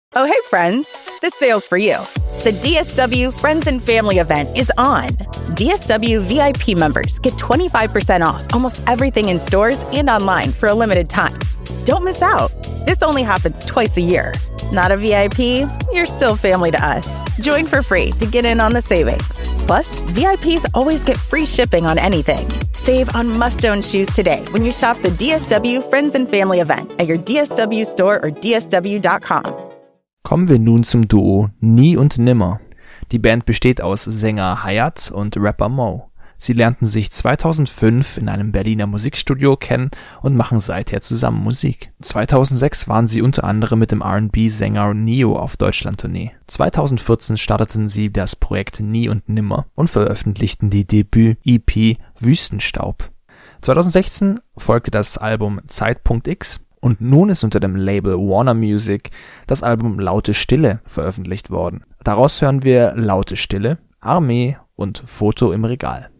Oh, hey, friends. This sale's for you. The DSW Friends and Family event is on. DSW VIP members get 25% off almost everything in stores and online for a limited time. Don't miss out. This only happens twice a year. Not a VIP? You're still family to us. Join for free to get in on the savings. Plus, VIPs always get free shipping on anything. Save on must-own shoes today when you shop the DSW Friends and Family event at your DSW store or dsw.com. Kommen wir nun zum Duo Nie und Nimmer. Die Band besteht aus Sänger Hayat und Rapper Mo. Sie lernten sich 2005 in einem Berliner Musikstudio kennen und machen seither zusammen Musik. 2006 waren sie unter anderem mit dem R&B-Sänger Neo auf Deutschlandtournee. 2014 starteten sie das Projekt Nie und Nimmer und veröffentlichten die Debüt-EP Wüstenstaub. 2016 folgte das Album Zeitpunkt X. Und nun ist unter dem Label Warner Music das Album Laute Stille veröffentlicht worden. Daraus hören wir Laute Stille, Armee und Foto im Regal.